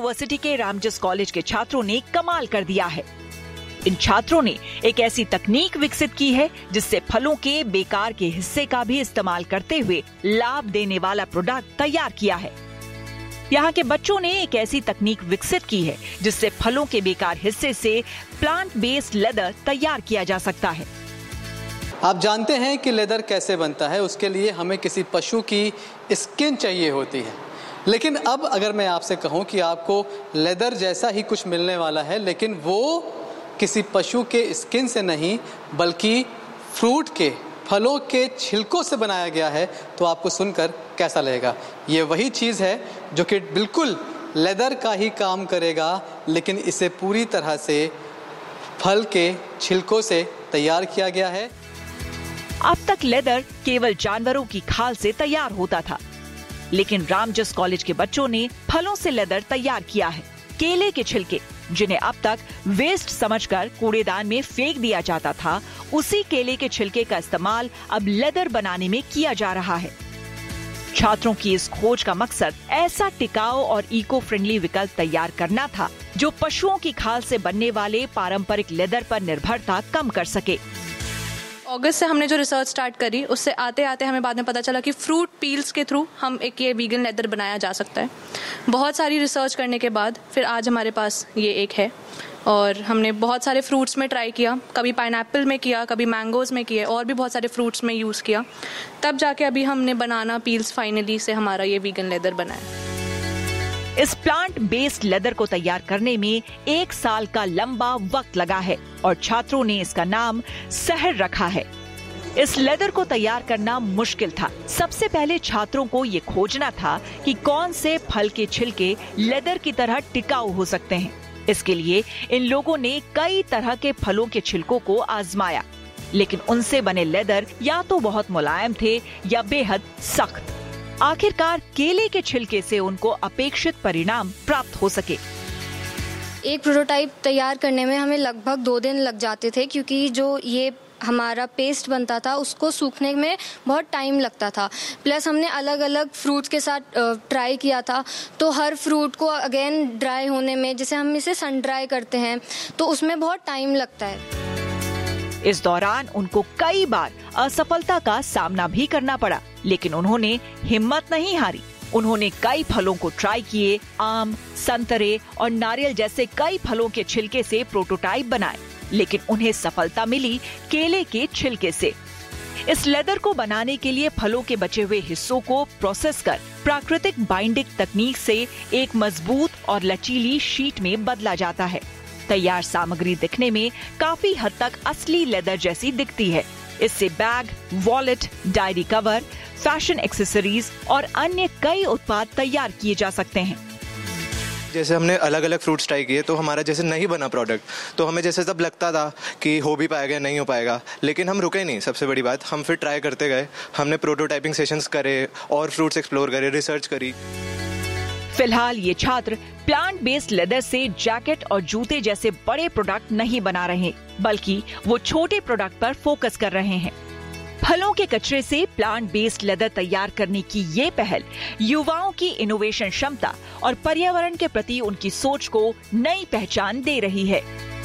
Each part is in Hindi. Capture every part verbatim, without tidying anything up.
यूनिवर्सिटी के रामजस कॉलेज के छात्रों ने कमाल कर दिया है। इन छात्रों ने एक ऐसी तकनीक विकसित की है जिससे फलों के बेकार के हिस्से का भी इस्तेमाल करते हुए लाभ देने वाला प्रोडक्ट तैयार किया है। यहाँ के बच्चों ने एक ऐसी तकनीक विकसित की है जिससे फलों के बेकार हिस्से से प्लांट बेस्ड लेदर तैयार किया जा सकता है। आप जानते हैं कि लेदर कैसे बनता है, उसके लिए हमें किसी पशु की स्किन चाहिए होती है। लेकिन अब अगर मैं आपसे कहूं कि आपको लेदर जैसा ही कुछ मिलने वाला है, लेकिन वो किसी पशु के स्किन से नहीं बल्कि फ्रूट के, फलों के छिलकों से बनाया गया है, तो आपको सुनकर कैसा लगेगा? ये वही चीज़ है जो कि बिल्कुल लेदर का ही काम करेगा, लेकिन इसे पूरी तरह से फल के छिलकों से तैयार किया गया है। अब तक लेदर केवल जानवरों की खाल से तैयार होता था, लेकिन रामजस कॉलेज के बच्चों ने फलों से लेदर तैयार किया है। केले के छिलके, जिन्हें अब तक वेस्ट समझकर कूड़ेदान में फेंक दिया जाता था, उसी केले के छिलके का इस्तेमाल अब लेदर बनाने में किया जा रहा है। छात्रों की इस खोज का मकसद ऐसा टिकाऊ और इको फ्रेंडली विकल्प तैयार करना था जो पशुओं की खाल से बनने वाले पारंपरिक लेदर पर निर्भरता कम कर सके। अगस्त से हमने जो रिसर्च स्टार्ट करी, उससे आते आते हमें बाद में पता चला कि फ्रूट पील्स के थ्रू हम एक ये वीगन लेदर बनाया जा सकता है। बहुत सारी रिसर्च करने के बाद फिर आज हमारे पास ये एक है, और हमने बहुत सारे फ्रूट्स में ट्राई किया, कभी पाइनएप्पल में किया, कभी मैंगोज़ में किया, और भी बहुत सारे फ्रूट्स में यूज़ किया, तब जाके अभी हमने बनाना पील्स फाइनली से हमारा ये वीगन लेदर बनाया। इस प्लांट बेस्ड लेदर को तैयार करने में एक साल का लंबा वक्त लगा है और छात्रों ने इसका नाम सहर रखा है। इस लेदर को तैयार करना मुश्किल था। सबसे पहले छात्रों को ये खोजना था कि कौन से फल के छिलके लेदर की तरह टिकाऊ हो सकते हैं। इसके लिए इन लोगों ने कई तरह के फलों के छिलकों को आजमाया, लेकिन उनसे बने लेदर या तो बहुत मुलायम थे या बेहद सख्त। आखिरकार केले के छिलके से उनको अपेक्षित परिणाम प्राप्त हो सके। एक प्रोटोटाइप तैयार करने में हमें लगभग दो दिन लग जाते थे, क्योंकि जो ये हमारा पेस्ट बनता था उसको सूखने में बहुत टाइम लगता था। प्लस हमने अलग अलग फ्रूट्स के साथ ट्राई किया था, तो हर फ्रूट को अगेन ड्राई होने में, जैसे हम इसे सन ड्राई करते हैं, तो उसमें बहुत टाइम लगता है। इस दौरान उनको कई बार असफलता का सामना भी करना पड़ा, लेकिन उन्होंने हिम्मत नहीं हारी। उन्होंने कई फलों को ट्राई किए, आम, संतरे और नारियल जैसे कई फलों के छिलके से प्रोटोटाइप बनाए, लेकिन उन्हें सफलता मिली केले के छिलके से। इस लेदर को बनाने के लिए फलों के बचे हुए हिस्सों को प्रोसेस कर प्राकृतिक बाइंडिंग तकनीक से एक मजबूत और लचीली शीट में बदला जाता है। तैयार सामग्री दिखने में काफी हद तक असली लेदर जैसी दिखती है। इससे bag, wallet, diary cover, fashion accessories और अन्य कई उत्पाद तैयार किए जा सकते हैं। जैसे हमने अलग अलग फ्रूट्स ट्राई किए, तो हमारा जैसे नहीं बना प्रोडक्ट, तो हमें जैसे तब लगता था कि हो भी पाएगा नहीं हो पाएगा, लेकिन हम रुके नहीं। सबसे बड़ी बात, हम फिर ट्राई करते गए। हमने प्रोटोटाइपिंग सेशंस करे और फ्रूट्स एक्सप्लोर करे, रिसर्च करी। फिलहाल ये छात्र प्लांट बेस्ड लेदर से जैकेट और जूते जैसे बड़े प्रोडक्ट नहीं बना रहे, बल्कि वो छोटे प्रोडक्ट पर फोकस कर रहे हैं। फलों के कचरे से प्लांट बेस्ड लेदर तैयार करने की ये पहल युवाओं की इनोवेशन क्षमता और पर्यावरण के प्रति उनकी सोच को नई पहचान दे रही है।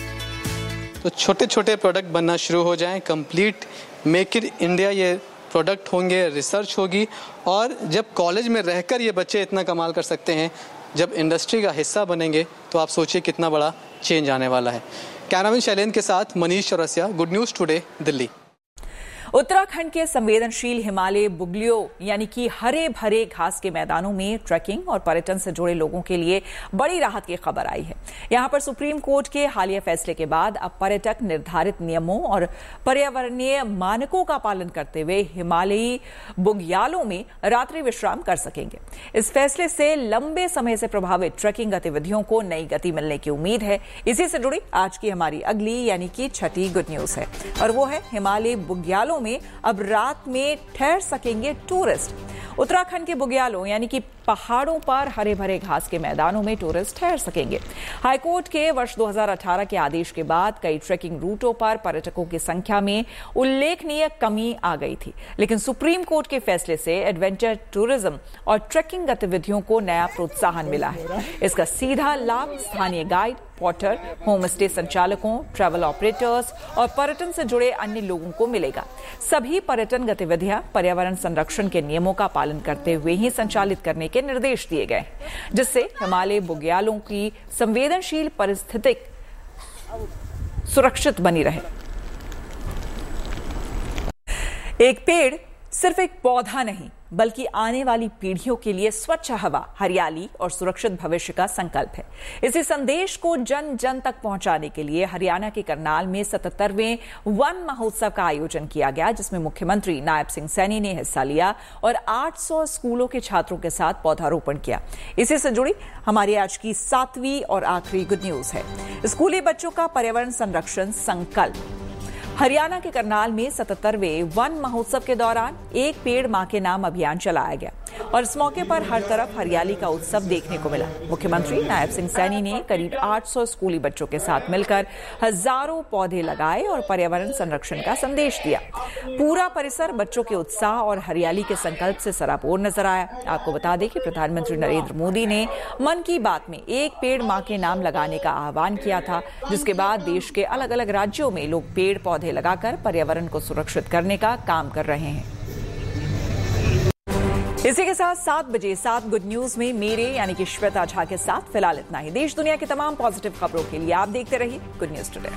तो छोटे छोटे प्रोडक्ट बनना शुरू हो जाएं, कंप्लीट मेक इन इंडिया ये प्रोडक्ट होंगे, रिसर्च होगी, और जब कॉलेज में रहकर ये बच्चे इतना कमाल कर सकते हैं, जब इंडस्ट्री का हिस्सा बनेंगे तो आप सोचिए कितना बड़ा चेंज आने वाला है। कैमरामैन शैलेंद्र के साथ Manish Chaurasia, good news today, Delhi. Uttarakhand के संवेदनशील हिमालय बुग्लियों यानी कि हरे भरे घास के मैदानों में ट्रैकिंग और पर्यटन से जुड़े लोगों के लिए बड़ी राहत की खबर आई है। यहां पर सुप्रीम कोर्ट के हालिया फैसले के बाद अब पर्यटक निर्धारित नियमों और पर्यावरणीय मानकों का पालन करते हुए हिमालयी बुग्यालों में रात्रि विश्राम कर सकेंगे। इस फैसले से लंबे समय से प्रभावित ट्रैकिंग गतिविधियों को नई गति मिलने की उम्मीद है। इसी से जुड़ी आज की हमारी अगली यानी कि छठी गुड न्यूज है, और वो है हिमालय बुग्यालों में अब रात में ठहर सकेंगे टूरिस्ट। उत्तराखंड के बुग्यालों यानी कि पहाड़ों पर हरे भरे घास के मैदानों में टूरिस्ट ठहर सकेंगे। हाईकोर्ट के वर्ष दो हज़ार अठारह के आदेश के बाद कई ट्रेकिंग रूटों पर पर्यटकों की संख्या में उल्लेखनीय कमी आ गई थी, लेकिन सुप्रीम कोर्ट के फैसले से एडवेंचर टूरिज्म और ट्रेकिंग गतिविधियों को नया प्रोत्साहन मिला है। इसका सीधा लाभ स्थानीय गाइड, पोर्टर, होम स्टे संचालकों, ट्रैवल ऑपरेटर्स और पर्यटन से जुड़े अन्य लोगों को मिलेगा। सभी पर्यटन गतिविधियां पर्यावरण संरक्षण के नियमों का पालन करते हुए ही संचालित करने के निर्देश दिए गए, जिससे हिमालय बुग्यालों की संवेदनशील पारिस्थितिक सुरक्षित बनी रहे। एक पेड़ सिर्फ एक पौधा नहीं, बल्कि आने वाली पीढ़ियों के लिए स्वच्छ हवा, हरियाली और सुरक्षित भविष्य का संकल्प है। इसी संदेश को जन जन तक पहुंचाने के लिए हरियाणा के करनाल में सतहत्तरवें वन महोत्सव का आयोजन किया गया, जिसमें मुख्यमंत्री नायब सिंह सैनी ने हिस्सा लिया और आठ सौ स्कूलों के छात्रों के साथ पौधारोपण किया। इसी से जुड़ी हमारी आज की सातवीं और आखिरी गुड न्यूज है स्कूली बच्चों का पर्यावरण संरक्षण संकल्प। हरियाणा के करनाल में सतहत्तरवें वन महोत्सव के दौरान एक पेड़ मां के नाम अभियान चलाया गया और इस मौके पर हर तरफ हरियाली का उत्सव देखने को मिला। मुख्यमंत्री नायब सिंह सैनी ने करीब आठ सौ स्कूली बच्चों के साथ मिलकर हजारों पौधे लगाए और पर्यावरण संरक्षण का संदेश दिया। पूरा परिसर बच्चों के उत्साह और हरियाली के संकल्प से सराबोर नजर आया। आपको बता दें कि प्रधानमंत्री नरेंद्र मोदी ने मन की बात में एक पेड़ मां के नाम लगाने का आह्वान किया था, जिसके बाद देश के अलग अलग राज्यों में लोग पेड़ पौधे लगाकर पर्यावरण को सुरक्षित करने का काम कर रहे हैं। इसी के साथ सात बजे सात गुड न्यूज में मेरे यानी कि श्वेता झा के साथ फिलहाल इतना ही। देश दुनिया की तमाम पॉजिटिव खबरों के लिए आप देखते रहिए good news today.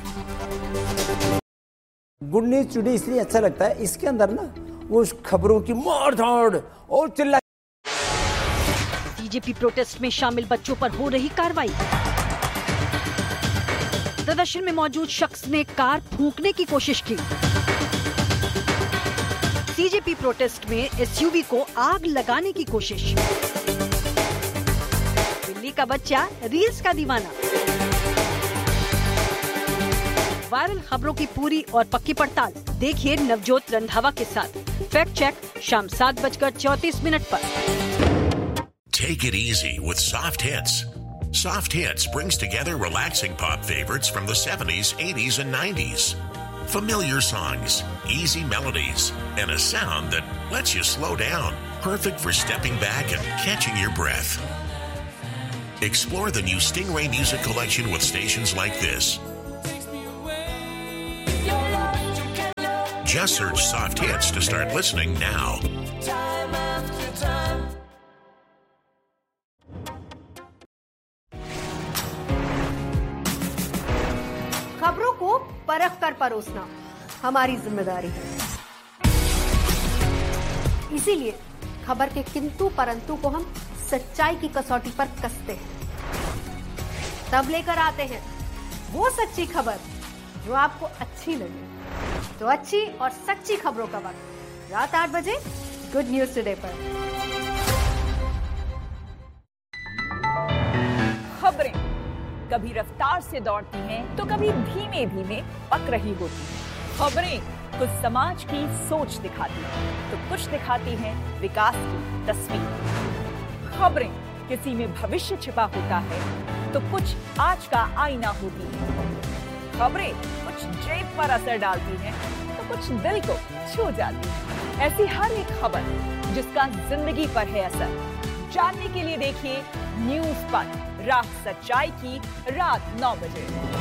Good news today इसलिए अच्छा लगता है, इसके अंदर ना वो खबरों की मार धाड़ और चिल्ला। बीजेपी प्रोटेस्ट में शामिल बच्चों पर हो रही कार्रवाई। प्रदर्शन में मौजूद शख्स ने कार फूंकने की कोशिश की। सीजेपी प्रोटेस्ट में एसयूवी को आग लगाने की कोशिश। दिल्ली का बच्चा रील्स का दीवाना। वायरल खबरों की पूरी और पक्की पड़ताल देखिए नवजोत रंधावा के साथ। फैक्ट चेक शाम सात बजकर चौतीस मिनट पर। Take it easy with Soft Hits. Soft Hits brings together relaxing pop favorites from the seventies, eighties, and nineties. Familiar songs, easy melodies, and a sound that lets you slow down. Perfect for stepping back and catching your breath. Explore the new Stingray music collection with stations like this. Just search Soft Hits to start listening now. खबरों को परख कर परोसना हमारी जिम्मेदारी है। इसीलिए खबर के किंतु परंतु को हम सच्चाई की कसौटी पर कसते हैं। तब लेकर आते हैं वो सच्ची खबर जो आपको अच्छी लगे। तो अच्छी और सच्ची खबरों का वक्त रात आठ बजे गुड न्यूज टुडे पर। खबरें कभी रफ्तार से दौड़ती हैं तो कभी धीमे धीमे पक रही होती हैं। खबरें कुछ समाज की सोच दिखाती हैं तो कुछ दिखाती हैं विकास की तस्वीर। खबरें किसी में भविष्य छिपा होता है तो कुछ आज का आईना होती है। खबरें कुछ जेब पर असर डालती हैं तो कुछ दिल को छू जाती है। ऐसी हर एक खबर जिसका जिंदगी पर है असर, जानने के लिए देखिए न्यूज पंच रात सच्चाई की रात नौ बजे।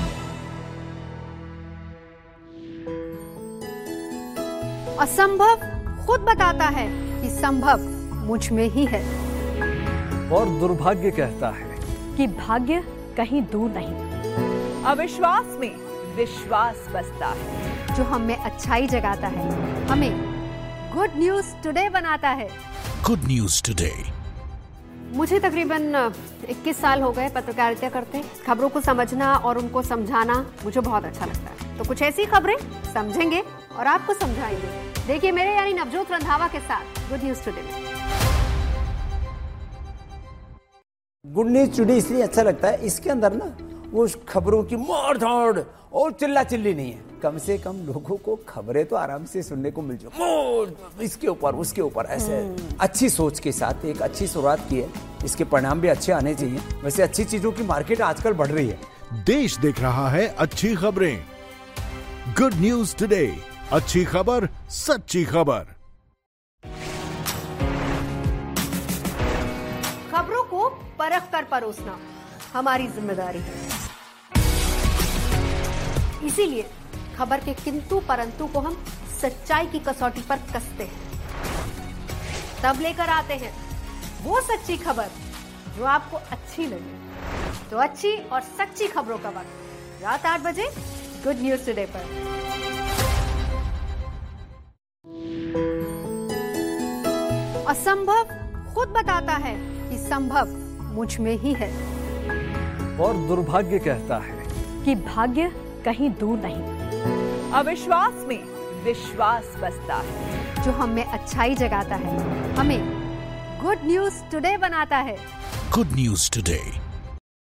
असंभव खुद बताता है कि संभव मुझ में ही है। और दुर्भाग्य कहता है कि भाग्य कहीं दूर नहीं। अविश्वास में विश्वास बसता है। जो हमें अच्छाई जगाता है, हमें गुड न्यूज टुडे बनाता है। Good news today. मुझे तकरीबन इक्कीस साल हो गए पत्रकारिता करते। खबरों को समझना और उनको समझाना मुझे बहुत अच्छा लगता है। तो कुछ ऐसी खबरें समझेंगे और आपको समझाएंगे। देखिए मेरे यानी नवजोत रंधावा के साथ गुड न्यूज टुडे में। गुड न्यूज टुडे इसलिए अच्छा लगता है, इसके अंदर ना वो खबरों की मार धाड़ और चिल्ला चिल्ली नहीं है। कम से कम लोगों को खबरें तो आराम से सुनने को मिल जाए, इसके ऊपर उसके ऊपर ऐसे अच्छी सोच के साथ एक अच्छी शुरुआत की है, इसके परिणाम भी अच्छे आने चाहिए। वैसे अच्छी चीजों की मार्केट आजकल बढ़ रही है। देश देख रहा है अच्छी खबरें। गुड न्यूज टुडे, अच्छी खबर सच्ची खबर। खबरों को परख कर परोसना हमारी जिम्मेदारी है, इसीलिए खबर के किंतु परंतु को हम सच्चाई की कसौटी पर कसते हैं, तब लेकर आते हैं वो सच्ची खबर जो आपको अच्छी लगे। तो अच्छी और सच्ची खबरों का वक्त रात आठ बजे गुड न्यूज टुडे पर। असंभव खुद बताता है कि संभव मुझ में ही है, और दुर्भाग्य कहता है कि भाग्य कहीं दूर नहीं। अविश्वास में विश्वास बसता है, जो हमें अच्छाई जगाता है, हमें गुड न्यूज टुडे बनाता है। Good news today